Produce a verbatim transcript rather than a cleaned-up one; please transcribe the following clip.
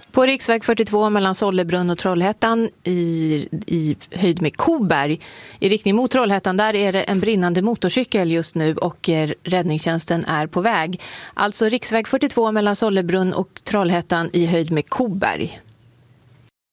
På riksväg fyrtiotvå mellan Sollebrunn och Trollhättan i, i höjd med Koberg i riktning mot Trollhättan, där är det en brinnande motorcykel just nu och räddningstjänsten är på väg. Alltså riksväg fyrtiotvå mellan Sollebrunn och Trollhättan i höjd med Koberg.